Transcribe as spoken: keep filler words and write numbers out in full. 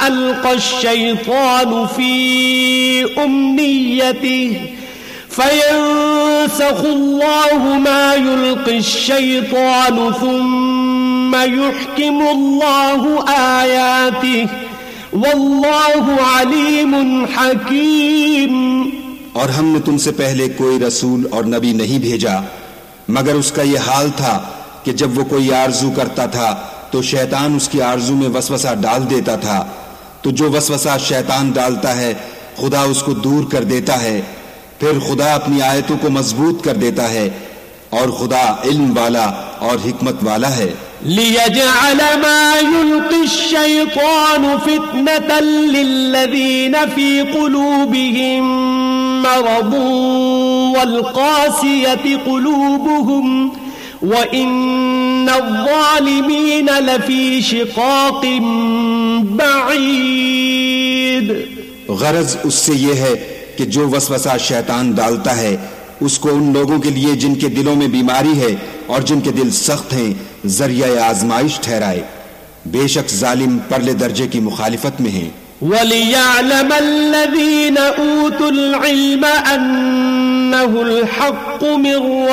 ألقى الشيطان في أمنيته فينسخ الله ما يلقي الشيطان ثم يحكم الله آياته واللہ علیم حکیم۔ اور ہم نے تم سے پہلے کوئی رسول اور نبی نہیں بھیجا مگر اس کا یہ حال تھا کہ جب وہ کوئی آرزو کرتا تھا تو شیطان اس کی آرزو میں وسوسہ ڈال دیتا تھا، تو جو وسوسہ شیطان ڈالتا ہے خدا اس کو دور کر دیتا ہے، پھر خدا اپنی آیتوں کو مضبوط کر دیتا ہے، اور خدا علم والا اور حکمت والا ہے۔ لِيَجْعَلَ مَا يُلْقِي الشَّيْطَانُ فِتْنَةً لِلَّذِينَ فِي قُلُوبِهِم مَّرَضٌ وَالْقَاسِيَةِ قُلُوبُهُمْ وَإِنَّ الظَّالِمِينَ لَفِي شِقَاقٍ بَعِيدٍ۔ غرض اس سے یہ ہے کہ جو وسوسہ شیطان ڈالتا ہے اس کو ان لوگوں کے لیے جن کے دلوں میں بیماری ہے اور جن کے دل سخت ہیں ذریعہ آزمائش ٹھہرائے، بے شک ظالم پرلے درجے کی مخالفت میں ہیں۔ وَلِيَعْلَمَ الَّذِينَ أُوتُوا الْعِلْمَ أَنَّهُ الْحَقُّ مِنْ